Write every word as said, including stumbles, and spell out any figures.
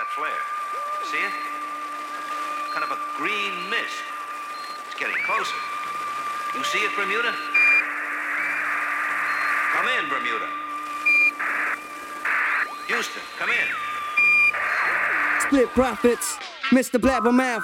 flare. See it? Kind of a green mist. It's getting closer. You see it, Bermuda? Come in, Bermuda. Houston, come in. Split profits, Mister Blabbermouth.